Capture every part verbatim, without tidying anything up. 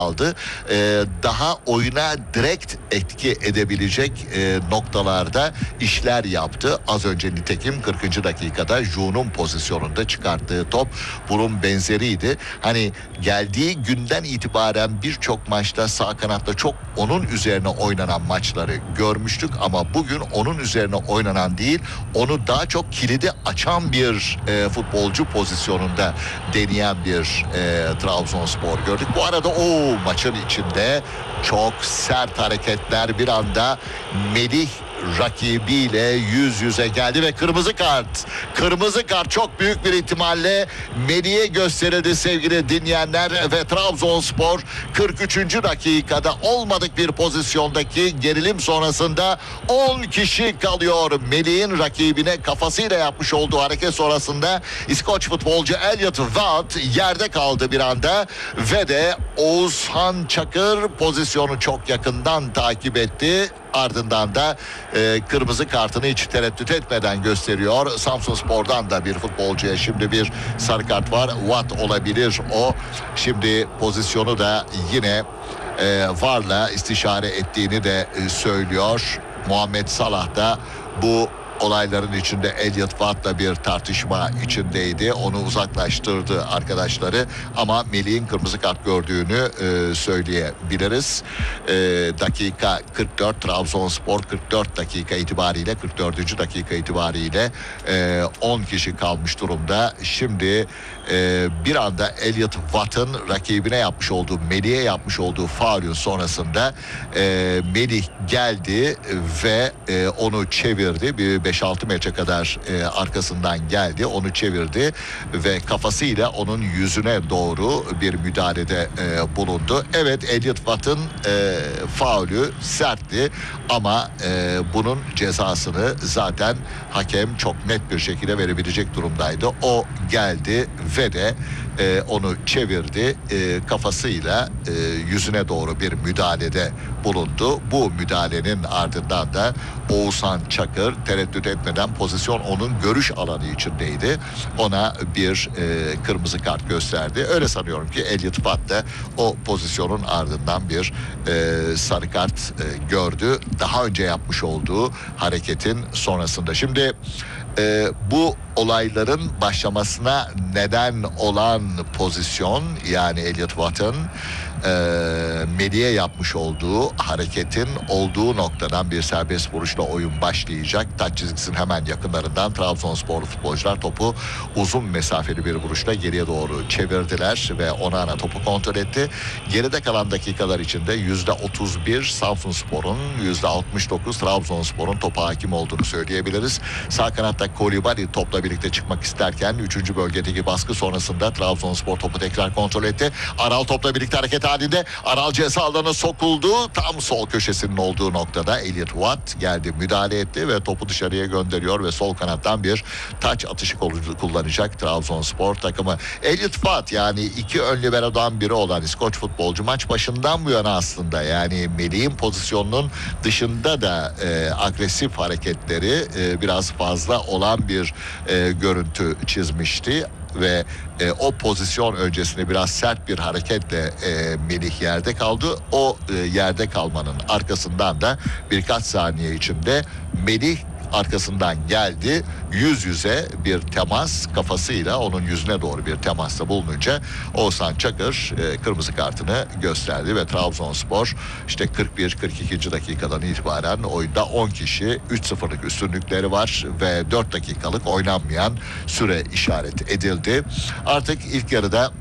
aldı. Ee, daha oyuna direkt etki edebilecek e, noktalarda işler yaptı. Az önce nitekim kırkıncı dakikada Ju'nun pozisyonunda çıkarttığı top bunun benzeriydi. Hani geldiği günden itibaren birçok maçta sağ kanatta çok onun üzerine oynanan maçları görmüştük ama bugün onun üzerine oynanan değil, onu daha çok kilidi açan bir e, futbolcu pozisyonunda deneyen bir e, Trabzonspor gördük. Bu arada o maçın içinde çok sert hareketler, bir anda Melih rakibiyle yüz yüze geldi ve kırmızı kart. Kırmızı kart çok büyük bir ihtimalle Melih'e gösterildi sevgili dinleyenler ve Trabzonspor kırk üçüncü dakikada olmadık bir pozisyondaki gerilim sonrasında on kişi kalıyor. Melih'in rakibine kafasıyla yapmış olduğu hareket sonrasında İskoç futbolcu Elliot Watt yerde kaldı bir anda ve de Oğuzhan Çakır pozisyonu çok yakından takip etti. Ardından da e, kırmızı kartını hiç tereddüt etmeden gösteriyor. Samsunspor'dan da bir futbolcuya şimdi bir sarı kart var. Watt olabilir o. Şimdi pozisyonu da yine e, VAR'la istişare ettiğini de e, söylüyor. Muhammed Salah da bu olayların içinde Elliot Watt'la bir tartışma içindeydi. Onu uzaklaştırdı arkadaşları ama Melih'in kırmızı kart gördüğünü e, söyleyebiliriz. E, dakika kırk dört, Trabzonspor kırk dört dakika itibariyle, kırk dördüncü dakika itibariyle e, on kişi kalmış durumda. Şimdi e, bir anda Elliot Watt'ın rakibine yapmış olduğu, Melih'e yapmış olduğu faulün sonrasında e, Melih geldi ve e, onu çevirdi. Bir beş altı metre kadar e, arkasından geldi, onu çevirdi ve kafasıyla onun yüzüne doğru bir müdahalede e, bulundu. Evet, Elliot Watt'ın e, faulü sertti ama e, bunun cezasını zaten hakem çok net bir şekilde verebilecek durumdaydı. O geldi ve de e, onu çevirdi, e, kafasıyla e, yüzüne doğru bir müdahalede bulundu. Bu müdahalenin ardından da Oğuzhan Çakır tereddüt etmeden, pozisyon onun görüş alanı içindeydi, ona bir e, kırmızı kart gösterdi. Öyle sanıyorum ki Elliot Watt da o pozisyonun ardından bir e, sarı kart e, gördü. Daha önce yapmış olduğu hareketin sonrasında. Şimdi e, bu olayların başlamasına neden olan pozisyon, yani Elliot Watt'ın e, Melih'e yapmış olduğu hareketin olduğu noktadan bir serbest vuruşla oyun başlayacak. Taç çizgisinin hemen yakınlarından Trabzonsporlu futbolcular topu uzun mesafeli bir vuruşla geriye doğru çevirdiler ve Onana topu kontrol etti. Geride kalan dakikalar içinde yüzde otuz bir Samsunspor'un, yüzde altmış dokuz Trabzonspor'un topa hakim olduğunu söyleyebiliriz. Sağ kanatta Kolibali topla birlikte çıkmak isterken üçüncü bölgedeki baskı sonrasında Trabzonspor topu tekrar kontrol etti. Aral topla birlikte hareket halinde. Aral ceza alanına sokuldu. Tam sol köşesinin olduğu noktada Elliot Watt geldi, müdahale etti ve topu dışarıya gönderiyor ve sol kanattan bir taç atışı kullanacak Trabzonspor takımı. Elliot Watt, yani iki ön libero'dan biri olan İskoç futbolcu, maç başından bu yana aslında yani Melih'in pozisyonunun dışında da e, agresif hareketleri e, biraz fazla olan bir e, görüntü çizmişti ve e, o pozisyon öncesinde biraz sert bir hareketle e, Melih yerde kaldı. O e, yerde kalmanın arkasından da birkaç saniye içinde Melih arkasından geldi. Yüz yüze bir temas, kafasıyla onun yüzüne doğru bir temasta bulununca Oğuzhan Çakır e, kırmızı kartını gösterdi ve Trabzonspor işte kırk bir kırk ikinci dakikadan itibaren oyunda on kişi, üç sıfırlık üstünlükleri var ve dört dakikalık oynanmayan süre işaret edildi. Artık ilk yarıda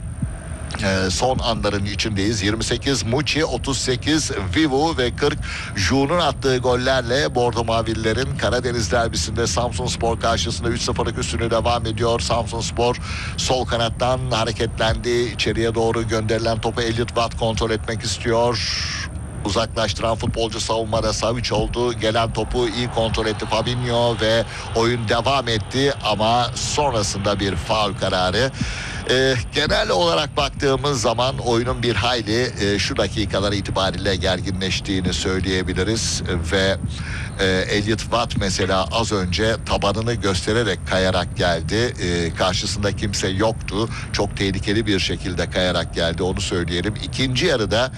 Ee, son anların içindeyiz. yirmi sekiz Muçi, otuz sekiz Vivu ve kırk Ju'nun attığı gollerle Bordo Mavililerin Karadeniz derbisinde Samsunspor karşısında üç sıfırlık üstünlüğü devam ediyor. Samsunspor sol kanattan hareketlendi. İçeriye doğru gönderilen topu Elliot Watt kontrol etmek istiyor. Uzaklaştıran futbolcu savunmada Savic oldu. Gelen topu iyi kontrol etti Fabinho ve oyun devam etti ama sonrasında bir faul kararı. Ee, genel olarak baktığımız zaman oyunun bir hayli e, şu dakikalar itibariyle gerginleştiğini söyleyebiliriz ve e, Elliot Watt mesela az önce tabanını göstererek kayarak geldi. E, karşısında kimse yoktu. Çok tehlikeli bir şekilde kayarak geldi, onu söyleyelim. İkinci yarıda